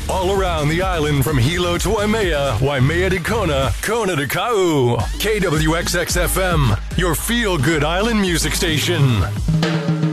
All around the island from Hilo to Waimea, Waimea to Kona, Kona to Kau. KWXX-FM, your feel-good island music station.